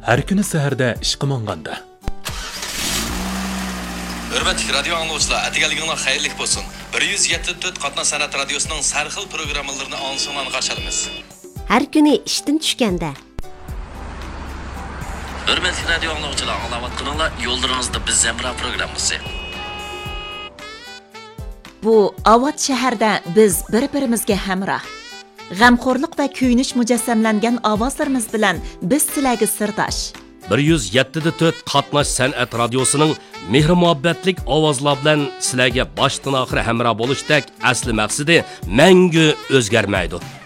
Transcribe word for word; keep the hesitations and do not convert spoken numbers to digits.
Har kuni saharda ishqa monganda. Hörmətli radio anlıqçılar, atigaliginglar xayrli bo'lsin. bir yuz yetti nöqta to'rt Qatnoq san'at radiosining sarxil programmalarini ansondan qarşılaymiz. Har kuni ishdan tushganda. Hörmətli radio anlıqçılar, anlavatqınlar, yo'llaringizda biz Zemra programmasi. Bu Avat shahrida biz bir-birimizga hamroh. G'amxo'rlik va kuyinish mujassamlangan ovozlarimiz bilan biz sizlarga sirdosh. bir yuz yetti nöqta to'rt Qatnoq san'at radiosining mehr-muhabbatlik ovozlar bilan sizlarga boshdan oxir hamroh bo'lishdek asli maqsadi mangu o'zgarmaydi.